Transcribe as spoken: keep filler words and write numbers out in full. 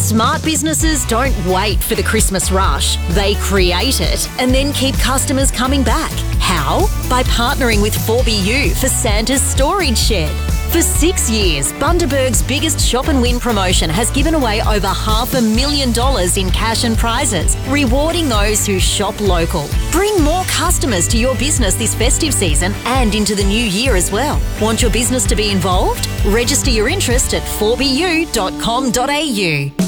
Smart businesses don't wait for the Christmas rush. They create it and then keep customers coming back. How? By partnering with four B U for Santa's Storage Shed. For six years, Bundaberg's biggest shop and win promotion has given away over half a million dollars in cash and prizes, rewarding those who shop local. Bring more customers to your business this festive season and into the new year as well. Want your business to be involved? Register your interest at four b u dot com dot a u.